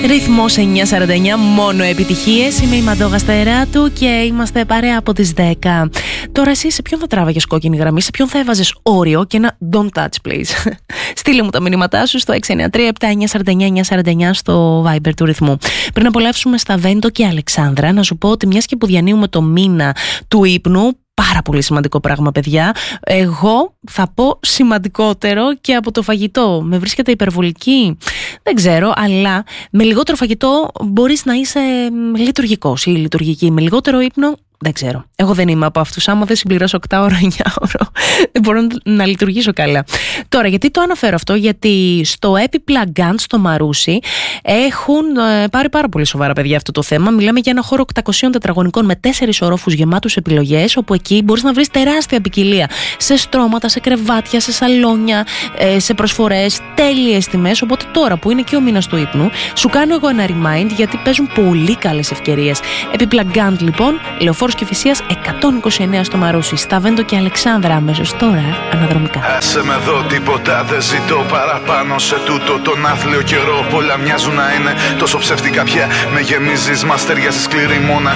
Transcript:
Ρυθμός 949, μόνο επιτυχίες. Είμαι η Μαντώ Γαστεράτου και είμαστε παρέα από τις 10. Τώρα εσύ σε ποιον θα τράβαγες κόκκινη γραμμή, σε ποιον θα έβαζες όριο και ένα don't touch please? Στείλε μου τα μηνύματά σου στο 693-7949-949 στο Viber του Ρυθμού. Πριν απολαύσουμε στα Βέντο και Αλεξάνδρα, να σου πω ότι μιας και που διανύουμε το μήνα του ύπνου, πάρα πολύ σημαντικό πράγμα, παιδιά. Εγώ θα πω σημαντικότερο και από το φαγητό. Με βρίσκεται υπερβολική? Δεν ξέρω, αλλά με λιγότερο φαγητό μπορείς να είσαι λειτουργικός ή λειτουργική. Με λιγότερο ύπνο, δεν ξέρω. Εγώ δεν είμαι από αυτούς. Άμα δεν συμπληρώσω 8 ώρα, 9 ώρα, δεν μπορώ να λειτουργήσω καλά. Τώρα, γιατί το αναφέρω αυτό? Γιατί στο Epiplug Gun, στο Μαρούσι, έχουν πάρει πάρα πολύ σοβαρά, παιδιά, αυτό το θέμα. Μιλάμε για ένα χώρο 800 τετραγωνικών με 4 ορόφους γεμάτους επιλογές, όπου εκεί μπορείς να βρεις τεράστια ποικιλία σε στρώματα, σε κρεβάτια, σε σαλόνια, σε προσφορές, τέλειες τιμές. Οπότε τώρα που είναι και ο μήνας του ύπνου, σου κάνω εγώ ένα remind, γιατί παίζουν πολύ καλές ευκαιρίες. Epiplug Gun, λοιπόν, Λεωφόρος και Φυσίας 129 στο Μαρούσι. Στα Βέντο και Αλεξάνδρα, αμέσως τώρα, αναδρομικά. Άσε με εδώ, τίποτα δεν ζητώ παραπάνω σε τούτο τον άθλιο καιρό. Πολλά μοιάζουν να είναι τόσο ψεύτικα πια. Με γεμίζεις, μας ταιριάζει σκληρή μόνα.